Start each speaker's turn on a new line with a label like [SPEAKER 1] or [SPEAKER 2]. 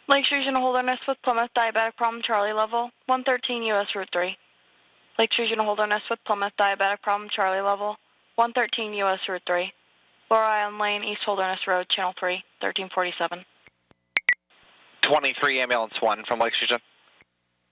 [SPEAKER 1] Lakes Region Holderness with Plymouth, diabetic problem, Charlie level, 113 U.S. Route 3. Lakes Region Holderness with Plymouth, diabetic problem, Charlie level, 113 U.S. Route 3. Laurel Island Lane, East Holderness Road, Channel 3, 1347.
[SPEAKER 2] 23 Ambulance 1 from Lakes Region.